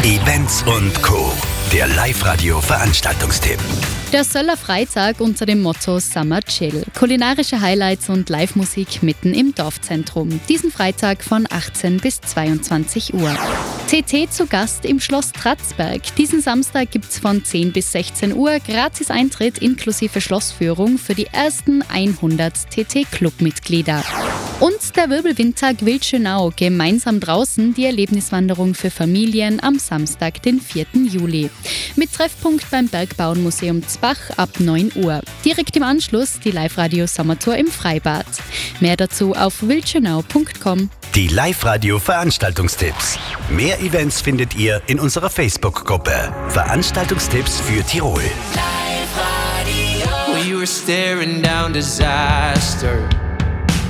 Events und Co. Der Live-Radio-Veranstaltungstipp. Der Söller Freitag unter dem Motto Summer Chill. Kulinarische Highlights und Live-Musik mitten im Dorfzentrum. Diesen Freitag von 18 bis 22 Uhr. TT zu Gast im Schloss Tratzberg. Diesen Samstag gibt's von 10 bis 16 Uhr gratis Eintritt inklusive Schlossführung für die ersten 100 TT-Club-Mitglieder. Und der Wirbelwindtag Wildschönau. Gemeinsam draußen die Erlebniswanderung für Familien am Samstag, den 4. Juli. Mit Treffpunkt beim Bergbauernmuseum Zbach ab 9 Uhr. Direkt im Anschluss die Live-Radio Sommertour im Freibad. Mehr dazu auf wildschönau.com. Die Live-Radio-Veranstaltungstipps. Mehr Events findet ihr in unserer Facebook-Gruppe. Veranstaltungstipps für Tirol. We were staring down disaster.